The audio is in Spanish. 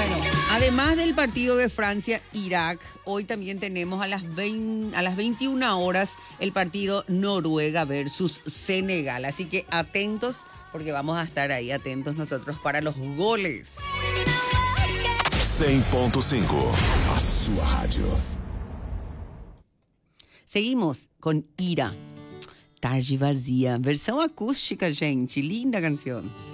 Bueno, además del partido de Francia-Irak, hoy también tenemos a las 21 horas el partido Noruega versus Senegal. Así que atentos, porque vamos a estar ahí atentos nosotros para los goles. 100.5, a sua rádio. Seguimos con Ira, Tarde Vazia, versão acústica, gente. Linda canción.